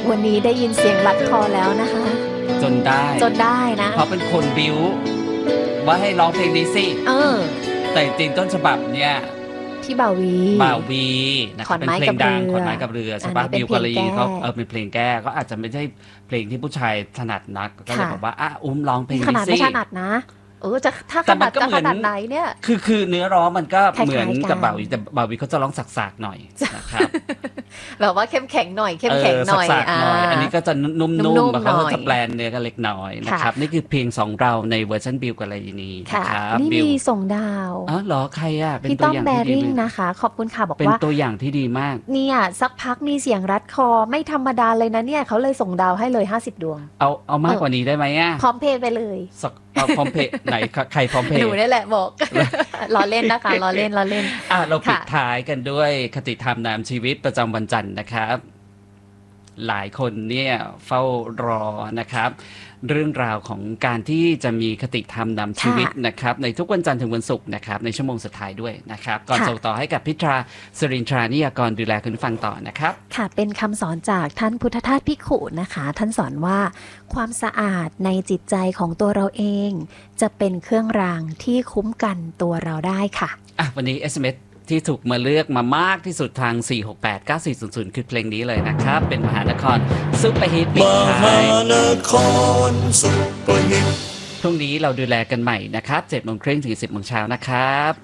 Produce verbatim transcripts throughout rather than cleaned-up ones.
วันนี้ได้ยินเสียงรัดคอแล้วนะคะจนได้จนได้นะเพราะเป็นคนบิ้วว่าให้ร้องเพลงนี้สิเออแต่จริงต้นฉบับเนี่ยพี่บ่าววีบ่าววีนะครับเป็นเพลงดังขอนไม้กับเรือใช่ปะบิวกาลีเขาเออเป็นเพลงแก้ก็อาจจะไม่ใช่เพลงที่ผู้ชายถนัดนักก็เลยบอกว่าอ่ะอุ้มร้องเพลงนี้สิขนาดไม่ถนัดนะเออจะถ้าขนาดจะขนาดไหนเนี่ยคือคือเนื้อร้องมันก็เหมือนกับบ่าววีแต่บ่าววีเขาจะร้องสักๆหน่อยนะครับแบบว่าเข้มแข็งหน่อยเข้มแข็งหน่อยอ่าอันนี้ก็จะนุ่มๆแบบเขาจะแปลนเนื้อกันเล็กน้อยนะครับนี่คือเพลงสองเราในเวอร์ชันบิวกาลีนีนะครับนี่มีส่งดาวอ๋อเหรอใครอ่ะเป็นตัวอย่างที่ดีนะคะขอบคุณค่ะบอกว่าเป็นตัวอย่างที่ดีมากเนี่ยสักพักมีเสียงรัดคอไม่ธรรมดาเลยนะเนี่ยเขาเลยส่งดาวให้เลยห้าสิบดวงเอาเอามากกว่านี้ได้ไหมอ่ะพร้อมเพย์ไปเลยเอาพร้อมเพย์ไหนใครพร้อมเพย์หนูนี่แหละบอกล้อเล่นนะคะล้อเล่นล้อเล่นอ่ะเราปิดท้ายกันด้วยคติธรรมนำชีวิตประจำวันจันทร์นะครับหลายคนเนี่ยเฝ้ารอนะครับเรื่องราวของการที่จะมีคติธรรมนำชีวิตนะครับในทุกวันจันทร์ถึงวันศุกร์นะครับในชั่วโมงสุดท้ายด้วยนะครับก่อนส่งต่อให้กับพิตราสรินทรานิยากรดูแลคุณฟังต่อนะครับค่ะเป็นคำสอนจากท่านพุทธทาสภิกขุนะคะท่านสอนว่าความสะอาดในจิตใจของตัวเราเองจะเป็นเครื่องรางที่คุ้มกันตัวเราได้ค่ะอ่ะวันนี้ เอส เอ็ม เอสที่ถูกมาเลือกมามากที่สุดทาง สี่ หก แปด เก้า สี่ ศูนย์ ศูนย์ คือเพลงนี้เลยนะครับเป็นมหานครซุปเปอร์ฮิตปิดท้ายมหานครซุปเปอร์ฮิตพรุ่งนี้เราดูแลกันใหม่นะครับ เจ็ดโมงครึ่งถึง สิบโมงเช้านะครับ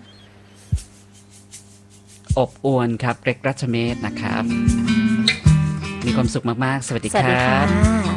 อบอวลครับเกรกรัชเมธนะครับมีความสุขมากๆสวัสดีครับ